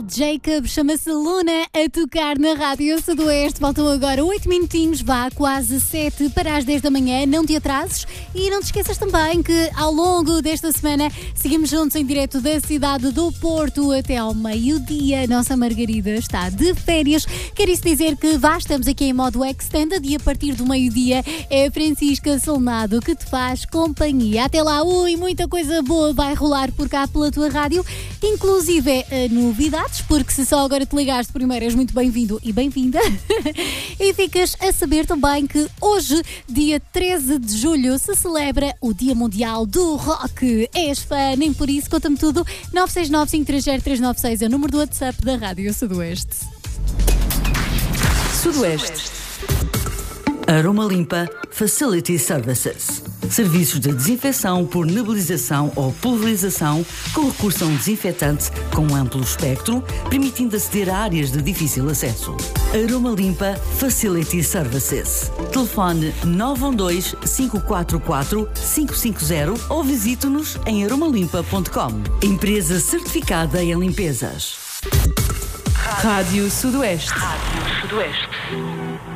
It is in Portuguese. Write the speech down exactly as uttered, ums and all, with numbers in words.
Jacob, chama-se Luna, a tocar na Rádio Sudoeste. Faltam agora oito minutinhos, vá quase sete para as dez da manhã. Não te atrases e não te esqueças também que ao longo desta semana seguimos juntos em direto da cidade do Porto até ao meio-dia. Nossa Margarida está de férias. Quer isso dizer que vá, estamos aqui em modo extended e a partir do meio-dia é a Francisca Solnado que te faz companhia. Até lá, ui, muita coisa boa vai rolar por cá pela tua rádio, inclusive é, novidades, porque se só agora te ligaste primeiro és muito bem-vindo e bem-vinda. E ficas a saber também que hoje, dia treze de julho, se celebra o Dia Mundial do Rock. És fã, nem por isso, conta-me tudo. nove seis nove, cinco três zero, três nove seis é o número do WhatsApp da Rádio Sudoeste. Sudoeste. Aroma Limpa Facility Services. Serviços de desinfecção por nebulização ou pulverização com recurso a um desinfetante com amplo espectro, permitindo aceder a áreas de difícil acesso. Aroma Limpa Facility Services. Telefone nove um dois, cinco quatro quatro, cinco cinco zero ou visite-nos em aromalimpa ponto com. Empresa certificada em limpezas. Rádio Sudoeste. Rádio Sudoeste.